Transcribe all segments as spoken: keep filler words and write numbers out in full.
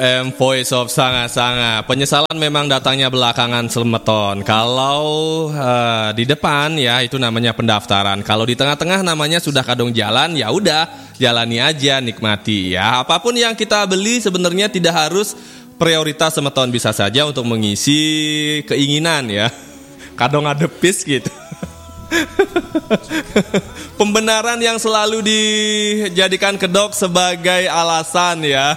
M Voice of Sanga-Sanga. Penyesalan memang datangnya belakangan Semeton. Kalau uh, di depan ya itu namanya pendaftaran. Kalau di tengah-tengah namanya sudah kadung jalan, ya udah jalani aja, nikmati ya. Apapun yang kita beli sebenarnya tidak harus prioritas Semeton, bisa saja untuk mengisi keinginan ya. Kadang adepis gitu. Pembenaran yang selalu dijadikan kedok sebagai alasan ya.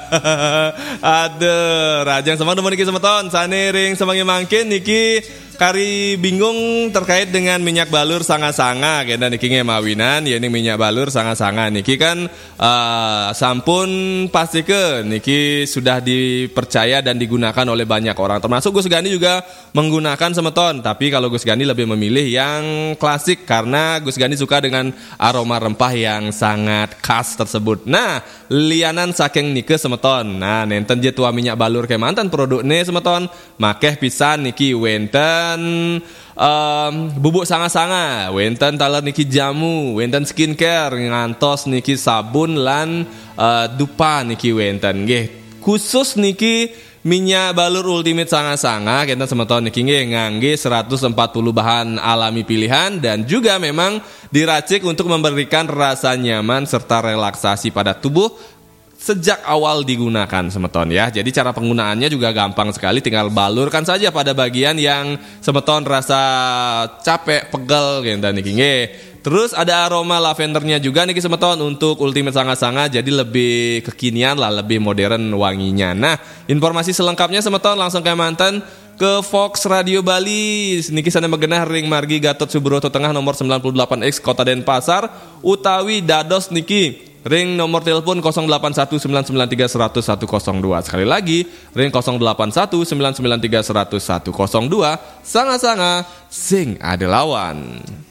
Aduh, rajang sama teman niki semeton saniring semangi mangkin niki kari bingung terkait dengan minyak balur sanga-sanga kena niki ngemawinan ya ini minyak balur sanga-sanga niki kan uh, sampun pastikan niki sudah dipercaya dan digunakan oleh banyak orang, termasuk Gus Gani juga menggunakan semeton, tapi kalau Gus Gani lebih memilih yang klasik karena Gus Gani suka dengan aroma rempah yang sangat khas tersebut. Nah, lianan saking nike semeton. Nah, nenten je tua minyak balur ke mantan produknya semeton, makeh pisan niki wenten um, bubuk sanga-sanga, wenten taler niki jamu, wenten skincare, ngantos niki sabun lan uh, dupa niki wenten. Nggih, khusus niki minyak balur ultimate sanga-sanga kita semeton niki nggih ngangge seratus empat puluh bahan alami pilihan dan juga memang diracik untuk memberikan rasa nyaman serta relaksasi pada tubuh sejak awal digunakan semeton ya. Jadi cara penggunaannya juga gampang sekali, tinggal balurkan saja pada bagian yang semeton rasa capek, pegel gitu niki nggih. Terus ada aroma lavendernya juga niki semeton untuk ultimate sanga-sanga, jadi lebih kekinian lah, lebih modern wanginya. Nah, informasi selengkapnya semeton langsung ke mantan ke Fox Radio Bali. Niki sana megenah ring margi Gatot Subroto Tengah nomor sembilan puluh delapan X Kota Denpasar utawi dados niki ring nomor telepon nol delapan satu sembilan sembilan tiga satu nol satu nol dua. Sekali lagi ring nol delapan satu sembilan sembilan tiga satu nol satu nol dua. Sanga-sanga sing ada lawan.